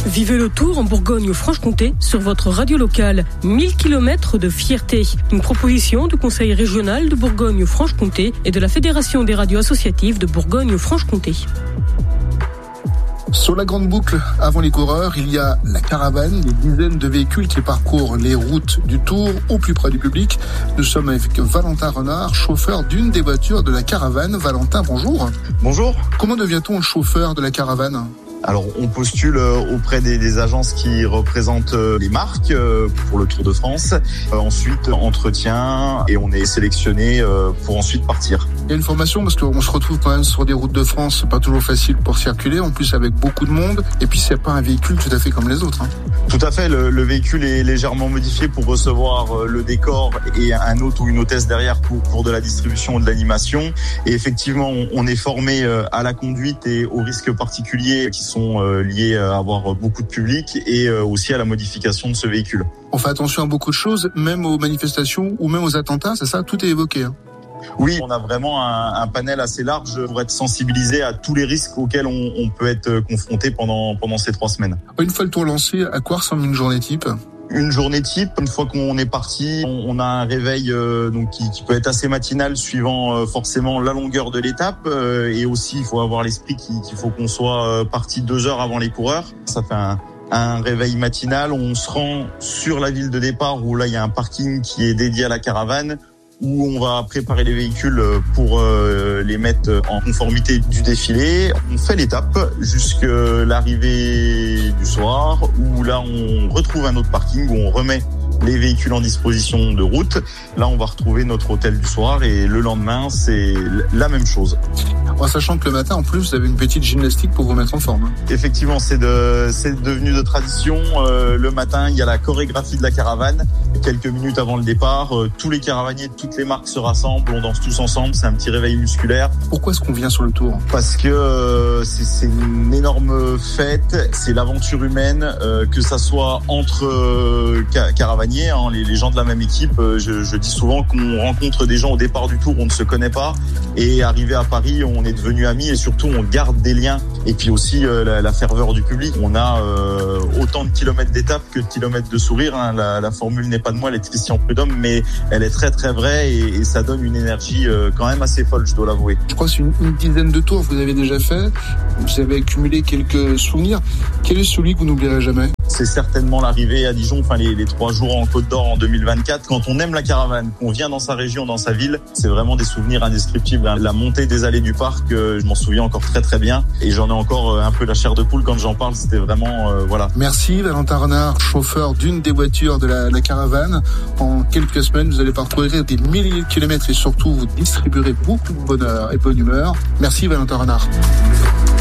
Vivez le tour en Bourgogne-Franche-Comté sur votre radio locale. 1000 km de fierté. Une proposition du Conseil régional de Bourgogne-Franche-Comté et de la Fédération des radios associatives de Bourgogne-Franche-Comté. Sur la grande boucle, avant les coureurs, il y a la caravane, des dizaines de véhicules qui parcourent les routes du Tour au plus près du public. Nous sommes avec Valentin Renard, chauffeur d'une des voitures de la caravane. Valentin, bonjour. Bonjour. Comment devient-on chauffeur de la caravane ? Alors, on postule auprès des agences qui représentent les marques pour le Tour de France. Ensuite, entretien et on est sélectionné pour ensuite partir. Il y a une formation parce qu'on se retrouve quand même sur des routes de France, c'est pas toujours facile pour circuler, en plus avec beaucoup de monde. Et puis, c'est pas un véhicule tout à fait comme les autres. Tout à fait, le véhicule est légèrement modifié pour recevoir le décor et un hôte ou une hôtesse derrière pour de la distribution ou de l'animation. Et effectivement, on est formé à la conduite et aux risques particuliers qui sont liés à avoir beaucoup de public et aussi à la modification de ce véhicule. On fait attention à beaucoup de choses, même aux manifestations ou même aux attentats, c'est ça ? Tout est évoqué. Oui, on a vraiment un panel assez large pour être sensibilisé à tous les risques auxquels on peut être confronté pendant ces 3 semaines. Une fois le tour lancé, à quoi ressemble une journée type ? Une journée type, une fois qu'on est parti, on a un réveil donc qui peut être assez matinal suivant forcément la longueur de l'étape et aussi il faut avoir l'esprit qu'il faut qu'on soit parti 2 heures avant les coureurs. Ça fait un réveil matinal, on se rend sur la ville de départ où là il y a un parking qui est dédié à la caravane où on va préparer les véhicules pour les mettre en conformité du défilé. On fait l'étape jusqu'à l'arrivée du soir où là on retrouve un autre parking où on remet les véhicules en disposition de route. Là, on va retrouver notre hôtel du soir et le lendemain, c'est la même chose. En sachant que le matin, en plus, vous avez une petite gymnastique pour vous mettre en forme. Effectivement, c'est devenu de tradition. Le matin, il y a la chorégraphie de la caravane. Quelques minutes avant le départ, tous les caravaniers de toutes les marques se rassemblent, on danse tous ensemble, c'est un petit réveil musculaire. Pourquoi est-ce qu'on vient sur le Tour ? Parce que c'est une énorme fête, c'est l'aventure humaine, que ça soit entre caravaniers, les gens de la même équipe. Je dis souvent qu'on rencontre des gens au départ du Tour, on ne se connaît pas, et arrivé à Paris, on est devenus amis et surtout on garde des liens. Et puis aussi la ferveur du public. On a autant de kilomètres d'étapes que de kilomètres de sourire. La formule n'est pas de moi, elle est de Christian Prudhomme, mais elle est très très vraie et ça donne une énergie quand même assez folle, je dois l'avouer. Je crois que c'est une dizaine de tours que vous avez déjà fait. Vous avez accumulé quelques souvenirs. Quel est celui que vous n'oublierez jamais ? C'est certainement l'arrivée à Dijon, les 3 jours en Côte d'Or en 2024. Quand on aime la caravane, qu'on vient dans sa région, dans sa ville, c'est vraiment des souvenirs indescriptibles. La montée des allées du parc, je m'en souviens encore très très bien. Et j'en ai encore un peu la chair de poule quand j'en parle. C'était vraiment, voilà. Merci Valentin Renard, chauffeur d'une des voitures de la caravane. En quelques semaines, vous allez parcourir des milliers de kilomètres et surtout, vous distribuerez beaucoup de bonheur et bonne humeur. Merci Valentin Renard.